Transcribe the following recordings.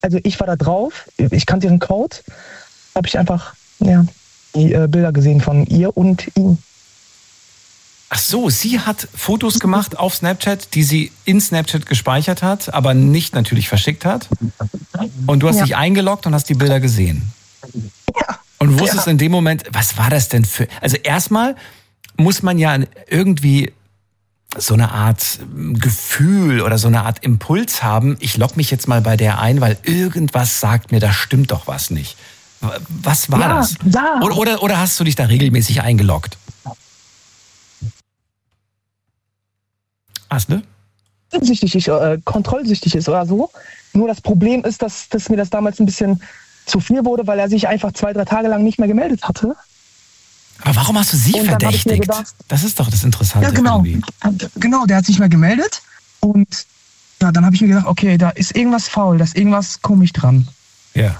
Also ich war da drauf, ich kannte ihren Code, habe ich einfach die Bilder gesehen von ihr und ihm. Ach so, sie hat Fotos gemacht auf Snapchat, die sie in Snapchat gespeichert hat, aber nicht natürlich verschickt hat. Und du hast dich eingeloggt und hast die Bilder gesehen. Ja. Und wusstest in dem Moment, was war das denn für... Also erstmal muss man ja irgendwie so eine Art Gefühl oder so eine Art Impuls haben. Ich logge mich jetzt mal bei der ein, weil irgendwas sagt mir, da stimmt doch was nicht. Was war das? Ja. Oder hast du dich da regelmäßig eingeloggt? Asle? Kontrollsüchtig ist oder so. Nur das Problem ist, dass mir das damals ein bisschen zu viel wurde, weil er sich einfach 2-3 Tage lang nicht mehr gemeldet hatte. Aber warum hast du sie verdächtigt? Das ist doch das Interessante. Ja, genau. Genau, der hat sich nicht mehr gemeldet. Und ja, dann habe ich mir gedacht, okay, da ist irgendwas faul, da ist irgendwas komisch dran. Ja.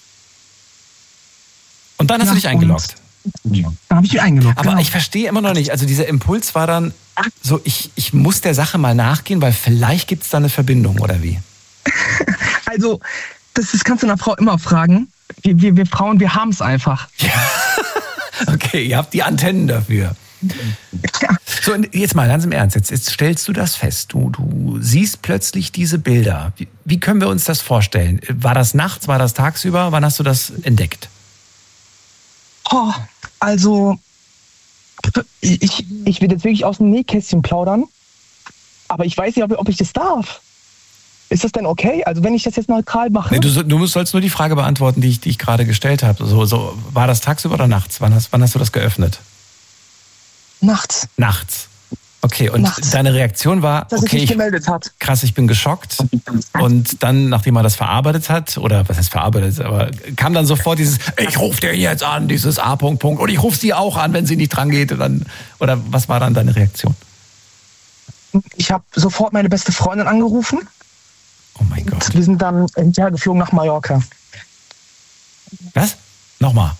Und dann hast du dich eingeloggt. Dann habe ich mich eingeloggt. Aber ich verstehe immer noch nicht. Also dieser Impuls war dann so, ich muss der Sache mal nachgehen, weil vielleicht gibt es da eine Verbindung, oder wie? Also, das kannst du einer Frau immer fragen. Wir Frauen, wir haben es einfach. Ja. Okay, ihr habt die Antennen dafür. Ja. So, jetzt mal ganz im Ernst. Jetzt stellst du das fest. Du siehst plötzlich diese Bilder. Wie können wir uns das vorstellen? War das nachts? War das tagsüber? Wann hast du das entdeckt? Oh, also, ich will jetzt wirklich aus dem Nähkästchen plaudern. Aber ich weiß nicht, ob ich das darf. Ist das denn okay? Also wenn ich das jetzt neutral mache? Nee, du sollst nur die Frage beantworten, die ich gerade gestellt habe. So, war das tagsüber oder nachts? Wann hast du das geöffnet? Nachts. Nachts. Okay, und deine Reaktion war, dass okay, sich gemeldet hat. Krass, ich bin geschockt. Und dann, nachdem er das verarbeitet hat, oder was heißt verarbeitet, aber kam dann sofort dieses, ich rufe den jetzt an, dieses A. und ich rufe sie auch an, wenn sie nicht dran geht. Oder was war dann deine Reaktion? Ich habe sofort meine beste Freundin angerufen. Oh mein Gott. Wir sind dann hinterher geflogen nach Mallorca. Was? Nochmal.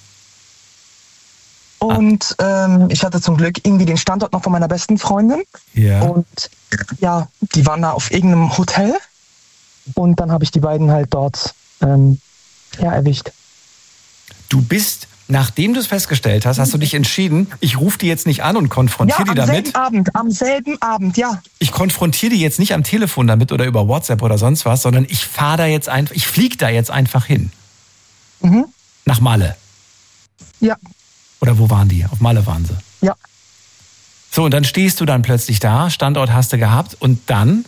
Und ich hatte zum Glück irgendwie den Standort noch von meiner besten Freundin. Ja. Und ja, die waren da auf irgendeinem Hotel. Und dann habe ich die beiden halt dort erwischt. Du bist, nachdem du es festgestellt hast du dich entschieden, ich rufe die jetzt nicht an und konfrontiere die damit. Am selben Abend, ja. Ich konfrontiere die jetzt nicht am Telefon damit oder über WhatsApp oder sonst was, sondern ich fliege da jetzt einfach hin. Mhm. Nach Malle. Ja. Oder wo waren die? Auf Malle waren sie. Ja. So, und dann stehst du dann plötzlich da, Standort hast du gehabt und dann?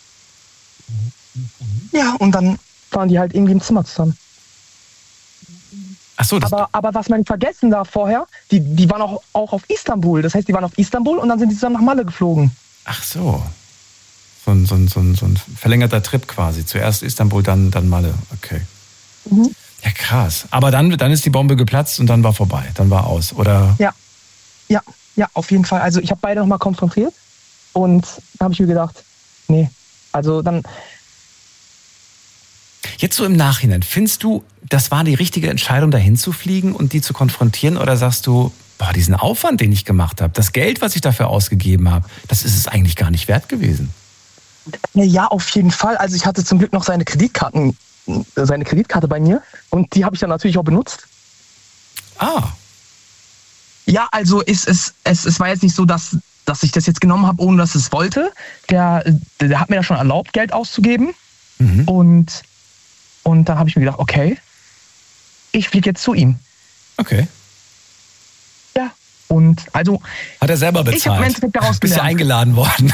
Ja, und dann waren die halt irgendwie im Zimmer zusammen. Ach so, aber was man vergessen darf vorher, die waren auch auf Istanbul. Das heißt, die waren auf Istanbul und dann sind die zusammen nach Malle geflogen. Ach so. So ein verlängerter Trip quasi. Zuerst Istanbul, dann Malle. Okay. Mhm. Ja, krass. Aber dann ist die Bombe geplatzt und dann war vorbei. Dann war aus, oder? Ja, auf jeden Fall. Also ich habe beide nochmal konfrontiert und da habe ich mir gedacht, nee, also dann... Jetzt so im Nachhinein, findest du, das war die richtige Entscheidung, dahin zu fliegen und die zu konfrontieren? Oder sagst du, diesen Aufwand, den ich gemacht habe, das Geld, was ich dafür ausgegeben habe, das ist es eigentlich gar nicht wert gewesen? Ja, auf jeden Fall. Also ich hatte zum Glück noch seine Kreditkarte bei mir und die habe ich dann natürlich auch benutzt. Ah. Ja, also es war jetzt nicht so, dass ich das jetzt genommen habe, ohne dass es wollte. Der hat mir da schon erlaubt, Geld auszugeben. Mhm. Und dann habe ich mir gedacht, okay, ich fliege jetzt zu ihm. Okay. Ja, und also... Hat er selber bezahlt? Ich habe im Endeffekt daraus Bist ja eingeladen worden.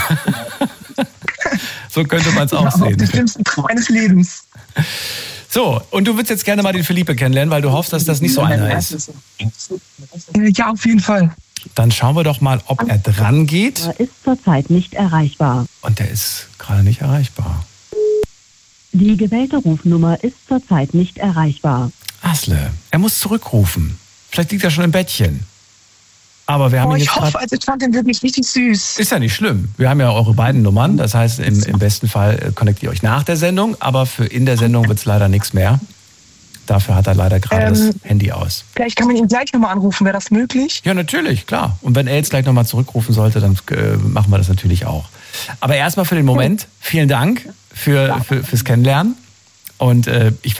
So könnte man es auch sehen. Das Schlimmste meines Lebens. So, und du würdest jetzt gerne mal den Felipe kennenlernen, weil du hoffst, dass das nicht so einer ist. Ja, auf jeden Fall. Dann schauen wir doch mal, ob er dran geht. Er ist zurzeit nicht erreichbar. Und der ist gerade nicht erreichbar. Die gewählte Rufnummer ist zurzeit nicht erreichbar. Asle, er muss zurückrufen. Vielleicht liegt er schon im Bettchen. Aber wir haben ihn jetzt ich hoffe, also ich fand den wirklich richtig süß. Ist ja nicht schlimm. Wir haben ja eure beiden Nummern. Das heißt, im besten Fall connectet ihr euch nach der Sendung. Aber für in der Sendung wird es leider nichts mehr. Dafür hat er leider gerade das Handy aus. Vielleicht kann man ihn gleich nochmal anrufen. Wäre das möglich? Ja, natürlich, klar. Und wenn er jetzt gleich nochmal zurückrufen sollte, dann machen wir das natürlich auch. Aber erstmal für den Moment, vielen Dank fürs Kennenlernen. Und ich